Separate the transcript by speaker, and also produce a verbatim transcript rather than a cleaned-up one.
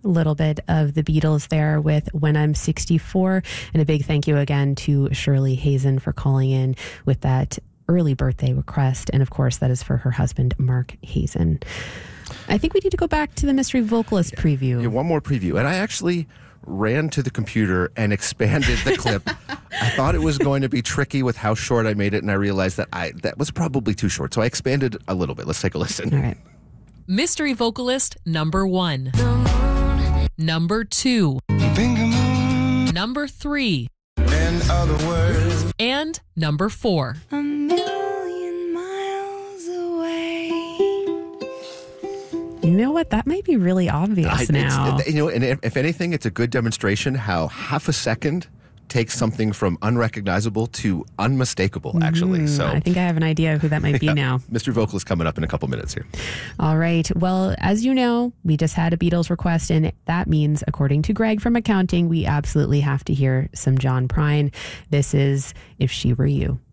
Speaker 1: A little bit of the Beatles there with When I'm sixty-four. And a big thank you again to Shirley Hazen for calling in with that early birthday request. And of course, that is for her husband, Mark Hazen. I think we need to go back to the Mystery Vocalist
Speaker 2: yeah.
Speaker 1: preview.
Speaker 2: Yeah, one more preview. And I actually ran to the computer and expanded the clip. I thought it was going to be tricky with how short I made it, and I realized that I that was probably too short. So I expanded a little bit. Let's take a listen.
Speaker 1: All right.
Speaker 3: Mystery Vocalist number one. Number two. Number three.
Speaker 4: In other words.
Speaker 3: And number four.
Speaker 5: A million miles away.
Speaker 1: You know what? That might be really obvious
Speaker 2: I,
Speaker 1: now.
Speaker 2: You know, and if, if anything, it's a good demonstration how half a second takes something from unrecognizable to unmistakable, actually.
Speaker 1: Mm,
Speaker 2: So
Speaker 1: I think I have an idea of who that might be
Speaker 2: yeah,
Speaker 1: now.
Speaker 2: Mystery Vocalist coming up in a couple minutes here.
Speaker 1: All right. Well, as you know, we just had a Beatles request, and that means, according to Greg from accounting, we absolutely have to hear some John Prine. This is If She Were You.